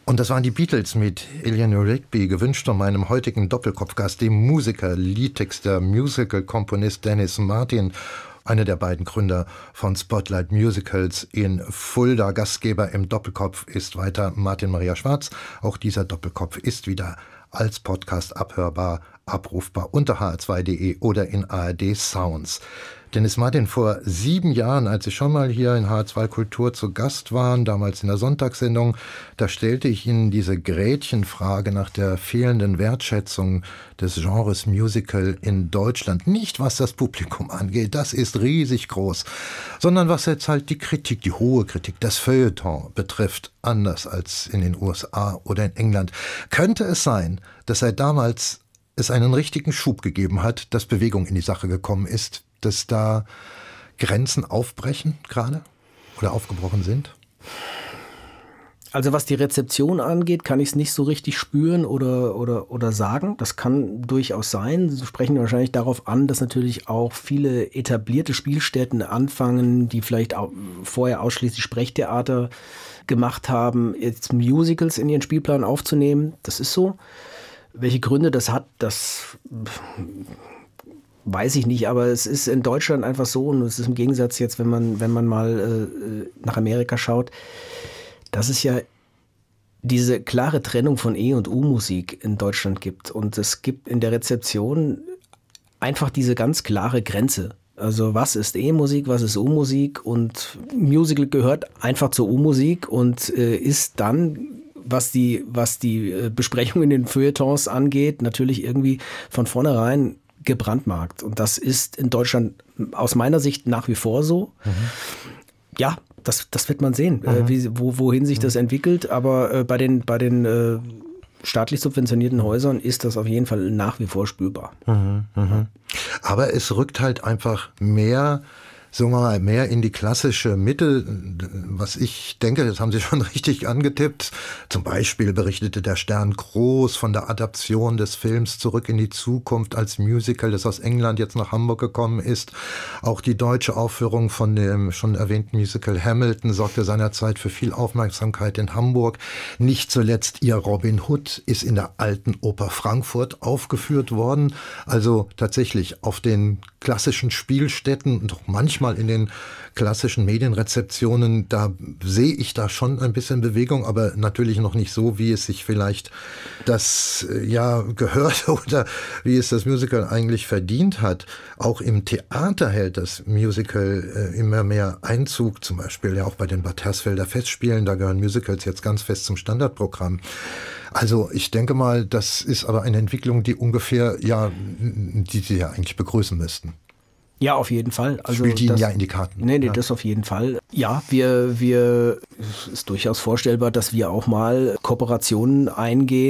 Und das waren die Beatles mit Eleanor Rigby, gewünscht von meinem heutigen Doppelkopfgast, dem Musiker, Liedtexter, Musical-Komponist Dennis Martin, einer der beiden Gründer von Spotlight Musicals in Fulda. Gastgeber im Doppelkopf ist weiter Martin Maria Schwarz. Auch dieser Doppelkopf ist wieder als Podcast abhörbar, abrufbar unter hr2.de oder in ARD Sounds. Dennis Martin, vor 7 Jahren, als Sie schon mal hier in HR2 Kultur zu Gast waren, damals in der Sonntagssendung, da stellte ich Ihnen diese Gretchenfrage nach der fehlenden Wertschätzung des Genres Musical in Deutschland. Nicht, was das Publikum angeht, das ist riesig groß, sondern was jetzt halt die Kritik, die hohe Kritik, das Feuilleton betrifft, anders als in den USA oder in England. Könnte es sein, dass seit damals es einen richtigen Schub gegeben hat, dass Bewegung in die Sache gekommen ist, dass da Grenzen aufbrechen gerade oder aufgebrochen sind? Also was die Rezeption angeht, kann ich es nicht so richtig spüren oder sagen. Das kann durchaus sein. Sie sprechen wahrscheinlich darauf an, dass natürlich auch viele etablierte Spielstätten anfangen, die vielleicht auch vorher ausschließlich Sprechtheater gemacht haben, jetzt Musicals in ihren Spielplan aufzunehmen. Das ist so. Welche Gründe das hat, das weiß ich nicht, aber es ist in Deutschland einfach so, und es ist im Gegensatz jetzt, wenn man mal nach Amerika schaut, dass es ja diese klare Trennung von E- und U-Musik in Deutschland gibt. Und es gibt in der Rezeption einfach diese ganz klare Grenze. Also was ist E-Musik, was ist U-Musik? Und Musical gehört einfach zur U-Musik und ist dann, was die Besprechung in den Feuilletons angeht, natürlich irgendwie von vornherein gebrandmarkt. Und das ist in Deutschland aus meiner Sicht nach wie vor so. Mhm. Ja, das wird man sehen, wohin sich das entwickelt. Aber bei den staatlich subventionierten Häusern ist das auf jeden Fall nach wie vor spürbar. Aber es rückt halt einfach mehr in die klassische Mitte, was ich denke, das haben Sie schon richtig angetippt. Zum Beispiel berichtete der Stern groß von der Adaption des Films Zurück in die Zukunft als Musical, das aus England jetzt nach Hamburg gekommen ist. Auch die deutsche Aufführung von dem schon erwähnten Musical Hamilton sorgte seinerzeit für viel Aufmerksamkeit in Hamburg. Nicht zuletzt ihr Robin Hood ist in der Alten Oper Frankfurt aufgeführt worden. Also tatsächlich auf den klassischen Spielstätten und auch manchmal in den klassischen Medienrezeptionen, da sehe ich da schon ein bisschen Bewegung, aber natürlich noch nicht so, wie es sich vielleicht das gehört oder wie es das Musical eigentlich verdient hat. Auch im Theater hält das Musical immer mehr Einzug, zum Beispiel ja auch bei den Bad Hersfelder Festspielen, da gehören Musicals jetzt ganz fest zum Standardprogramm. Also ich denke mal, das ist aber eine Entwicklung, die ungefähr, die Sie ja eigentlich begrüßen müssten. Ja, auf jeden Fall. Also spielt Ihnen ja in die Karten. Nee, das auf jeden Fall. Ja, wir ist durchaus vorstellbar, dass wir auch mal Kooperationen eingehen